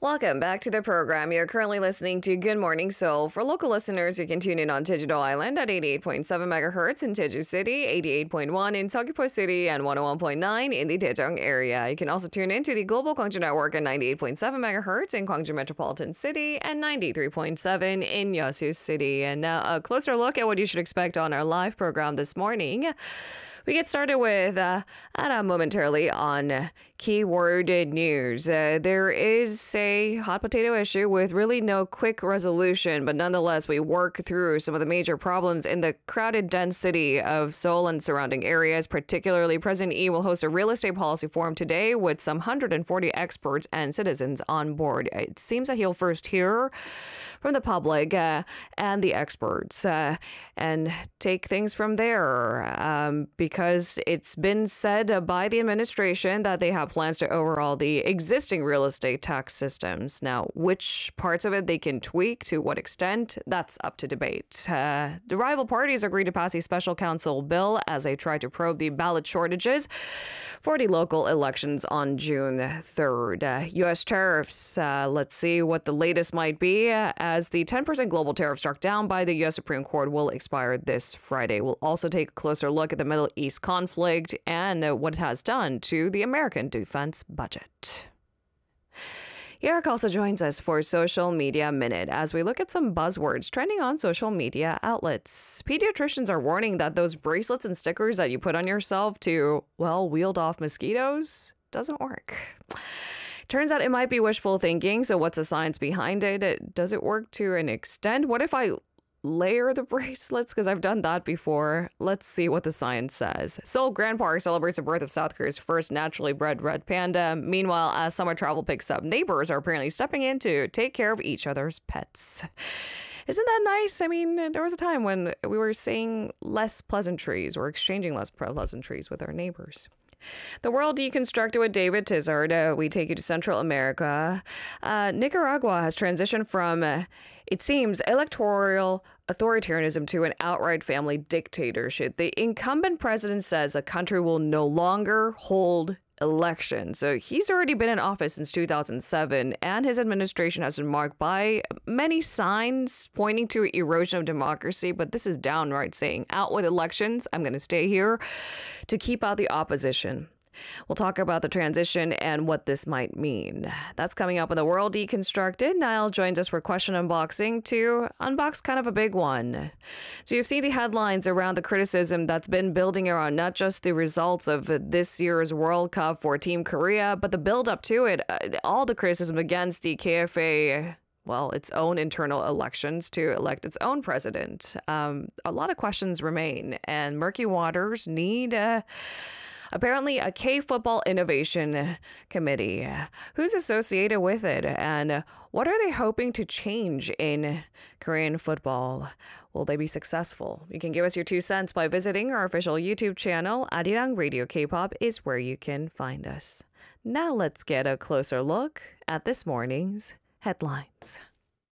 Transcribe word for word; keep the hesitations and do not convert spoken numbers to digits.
Welcome back to the program. You're currently listening to Good Morning Seoul. For local listeners, you can tune in on Jeju-do Island at eighty-eight point seven megahertz in Jeju City, eighty-eight point one in Seogwipo City, and one oh one point nine in the Daejeong area. You can also tune in to the Global Gwangju Network at ninety-eight point seven megahertz in Gwangju Metropolitan City and ninety-three point seven in Yeosu City. And now a closer look at what you should expect on our live program this morning. We get started with uh, Anna momentarily on keyword news. Uh, there is a hot potato issue with really no quick resolution, but nonetheless, we work through some of the major problems in the crowded, dense city of Seoul and surrounding areas. Particularly, President Lee will host a real estate policy forum today with some one hundred forty experts and citizens on board. It seems that he'll first hear from the public uh, and the experts uh, and take things from there. Um, because it's been said by the administration that they have plans to overhaul the existing real estate tax systems. Now, which parts of it they can tweak, to what extent, that's up to debate. Uh, the rival parties agreed to pass a special council bill as they try to probe the ballot shortages for the local elections on June third. Uh, U S tariffs, uh, let's see what the latest might be, uh, as the ten percent global tariff struck down by the U S Supreme Court will expire this Friday. We'll also take a closer look at the Middle East conflict and uh, what it has done to the American defense budget. Eric also joins us for Social Media Minute as we look at some buzzwords trending on social media outlets. Pediatricians are warning that those bracelets and stickers that you put on yourself to, well, ward off mosquitoes doesn't work. Turns out it might be wishful thinking, so what's the science behind it? Does it work to an extent? What if I layer the bracelets? Because I've done that before. Let's see what the science says. Seoul Grand Park celebrates the birth of South Korea's first naturally bred red panda. Meanwhile, as summer travel picks up, neighbors are apparently stepping in to take care of each other's pets. Isn't that nice? I mean, there was a time when we were saying less pleasantries or exchanging less pleasantries with our neighbors. The World Deconstructed with David Tizard. Uh, we take you to Central America. Uh, Nicaragua has transitioned from, uh, it seems, electoral authoritarianism to an outright family dictatorship. The incumbent president says a country will no longer hold elections. So he's already been in office since two thousand seven, and his administration has been marked by many signs pointing to erosion of democracy. But this is downright saying, out with elections. I'm going to stay here to keep out the opposition. We'll talk about the transition and what this might mean. That's coming up in the World Deconstructed. Niall joins us for Question Unboxing to unbox kind of a big one. So you've seen the headlines around the criticism that's been building around not just the results of this year's World Cup for Team Korea, but the build up to it, all the criticism against the K F A, well, its own internal elections to elect its own president. Um, a lot of questions remain, and murky waters need uh, apparently a K-Football Innovation Committee. Who's associated with it, and what are they hoping to change in Korean football? Will they be successful? You can give us your two cents by visiting our official YouTube channel. Arirang Radio K-pop is where you can find us. Now let's get a closer look at this morning's headlines.